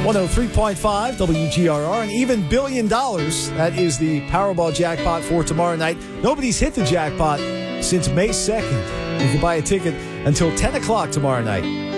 103.5 WGRR, and even $1 billion. That is the Powerball jackpot for tomorrow night. Nobody's hit the jackpot since May 2nd. You can buy a ticket until 10 o'clock tomorrow night.